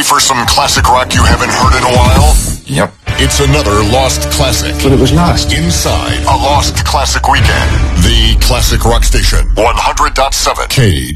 Ready for some classic rock you haven't heard in a while? Yep. It's another Lost Classic. But it was lost. Inside a Lost Classic Weekend. The Classic Rock Station. 100.7 K.